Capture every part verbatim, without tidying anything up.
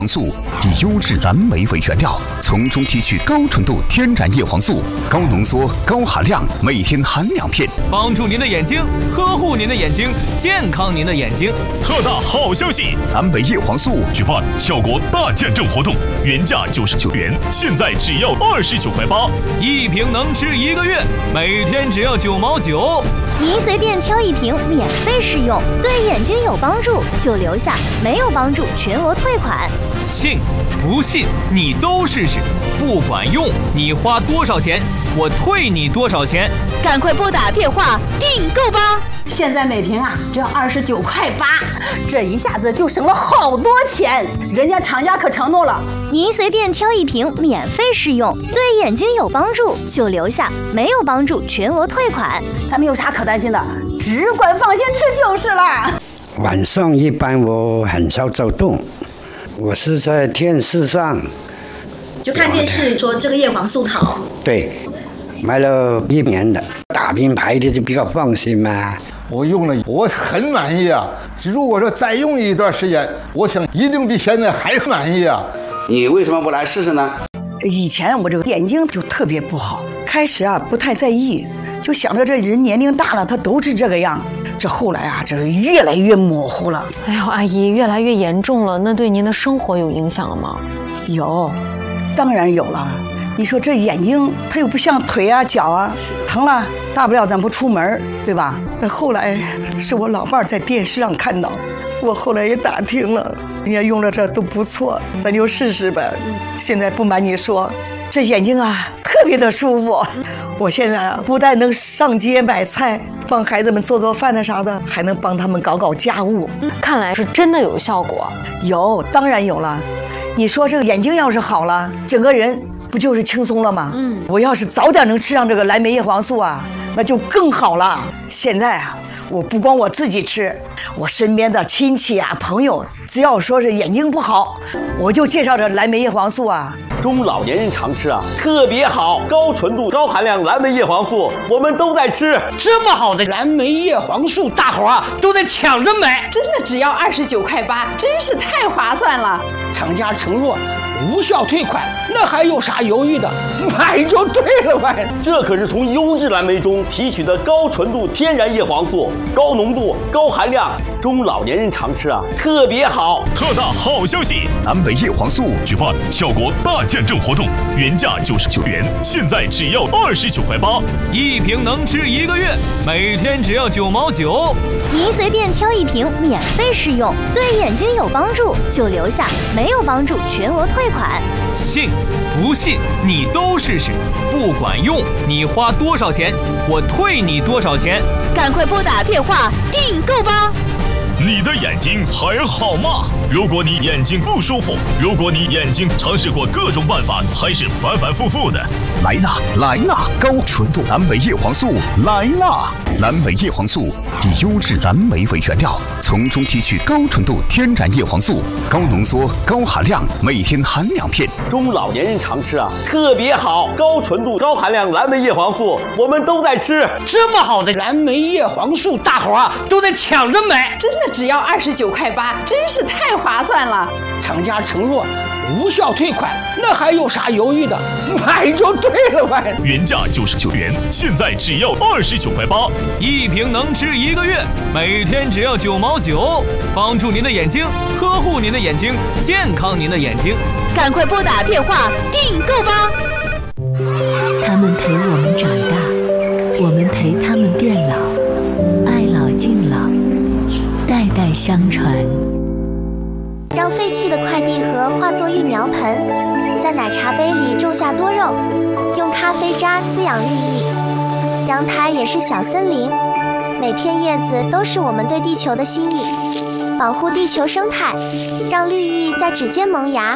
素以优质蓝莓为原料，从中提取高纯度天然叶黄素，高浓缩、高含量，每天含两片， 帮助您的眼睛，呵护您的眼睛，健康您的眼睛。 特大好消息！ 蓝莓叶黄素举办效果大见证活动，原价九十九元，现在只要二十九块八， 一瓶能吃一个月，每天只要九毛九。 您随便挑一瓶，免费试用，对眼睛有帮助就留下，没有帮助全额退款。 信不信你都试试，不管用你花多少钱，我退你多少钱。 赶快拨打电话订购吧！ 现在每瓶啊只要二十九块八，这一下子就省了好多钱。人家厂家可承诺了， 您随便挑一瓶，免费试用，对眼睛有帮助就留下，没有帮助全额退款。 咱们有啥可担心的？只管放心吃就是了。 晚上一般我很少走动，我是在电视上就看电视说这个叶黄素好。 对，买了一年的大品牌的就比较放心嘛。 我用了，我很满意啊！如果说再用一段时间，我想一定比现在还满意啊！ 你为什么不来试试呢？ 以前我这个眼睛就特别不好，开始啊不太在意，就想着这人年龄大了，他都是这个样。这后来啊，这是越来越模糊了。 哎呦，阿姨，越来越严重了，那对您的生活有影响吗？ 有，当然有了。你说这眼睛，它又不像腿啊、脚啊，疼了大不了咱不出门，对吧？那后来是我老伴儿在电视上看到，我后来也打听了，人家用了这都不错，咱就试试呗。现在不瞒你说，这眼睛啊特别的舒服。我现在啊不但能上街买菜，帮孩子们做做饭的啥的，还能帮他们搞搞家务。 看来是真的有效果。 有，当然有了。你说这个眼睛要是好了，整个人不就是轻松了吗？嗯，我要是早点能吃上这个蓝莓叶黄素啊，那就更好了。现在啊，我不光我自己吃，我身边的亲戚啊、朋友，只要说是眼睛不好，我就介绍这蓝莓叶黄素啊。 中老年人常吃啊，特别好，高纯度、高含量蓝莓叶黄素，我们都在吃。 这么好的蓝莓叶黄素，大伙啊都在抢着买， 真的只要二十九块八，真是太划算了。 厂家承诺无效退款，那还有啥犹豫的？买就对了呗。 这可是从优质蓝莓中提取的高纯度天然叶黄素，高浓度、高含量，中老年人常吃啊，特别好。 特大好消息！ 蓝莓叶黄素举办效果大见证活动，原价九十九元，现在只要二十九块八， 一瓶能吃一个月，每天只要九毛九。 您随便挑一瓶，免费试用，对眼睛有帮助就留下，没有帮助全额退款。 信不信你都试试，不管用你花多少钱，我退你多少钱。 赶快拨打电话订购吧！ 你的眼睛还好吗？如果你眼睛不舒服，如果你眼睛尝试过各种办法，还是反反复复的， 来啦来啦！高纯度蓝莓叶黄素来啦！蓝莓叶黄素以优质蓝莓为原料，从中提取高纯度天然叶黄素，高浓缩、高含量，每天含两片， 中老年人常吃啊，特别好，高纯度、高含量蓝莓叶黄素，我们都在吃。 这么好的蓝莓叶黄素，大伙啊都在抢着买， 真的只要二十九块八，真是太划算了。 厂家承诺无效退款，那还有啥犹豫的？买就对了呗。 原价九十九元，现在只要二十九块八， 一瓶能吃一个月，每天只要九毛九，帮助您的眼睛，呵护您的眼睛，健康您的眼睛。 赶快拨打电话订购吧！ 他们陪我们长大，我们陪他们变老，爱老敬老，代代相传。 让废弃的快递盒化作育苗盆，在奶茶杯里种下多肉，用咖啡渣滋养绿意。阳台也是小森林，每片叶子都是我们对地球的心意。保护地球生态，让绿意在指尖萌芽。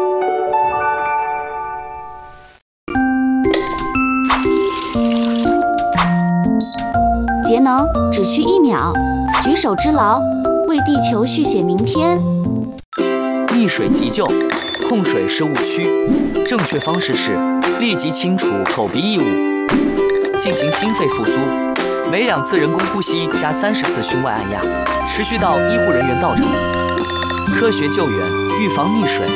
节能只需一秒，举手之劳，为地球续写明天。 溺水急救，控水是误区，正确方式是立即清除口鼻异物，进行心肺复苏，每两次人工呼吸加三十次胸外按压，持续到医护人员到场。科学救援，预防溺水，